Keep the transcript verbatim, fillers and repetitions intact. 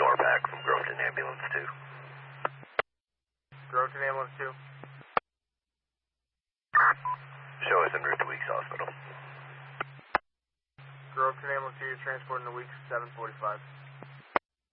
car back from Groveton Ambulance two. Groveton Ambulance two. Show us en route to Weeks Hospital. Groveton Ambulance two, you're transporting to Weeks seven forty-five.